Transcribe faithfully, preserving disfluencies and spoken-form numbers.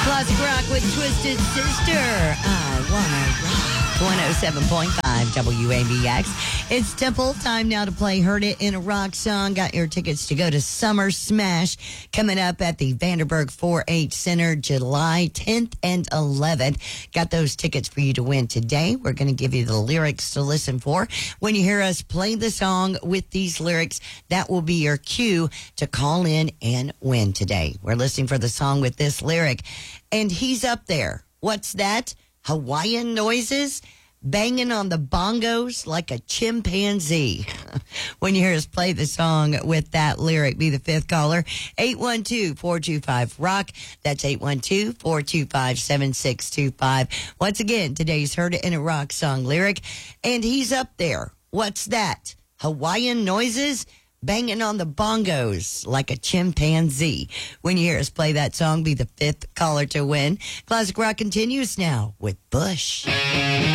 Classic rock with Twisted Sister. I wanna rock. one oh seven point five W A B X. It's Temple. Time now to play Heard It in a Rock Song. Got your tickets to go to Summer Smash coming up at the Vanderburg four H Center July tenth and eleventh. Got those tickets for you to win today. We're going to give you the lyrics to listen for. When you hear us play the song with these lyrics, that will be your cue to call in and win today. We're listening for the song with this lyric. And he's up there. What's that? Hawaiian noises? Banging on the bongos like a chimpanzee. When you hear us play the song with that lyric, be the fifth caller. eight one two, four two five, ROCK. That's eight one two, four two five, seven six two five. Once again, today's Heard It in a Rock Song lyric. And he's up there. What's that? Hawaiian noises? Banging on the bongos like a chimpanzee. When you hear us play that song, be the fifth caller to win. Classic Rock continues now with Bush.